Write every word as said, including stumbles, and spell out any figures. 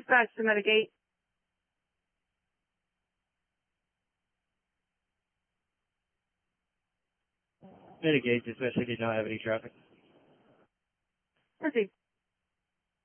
dispatch to mitigate. Mitigate, especially did not have any traffic. Proceed.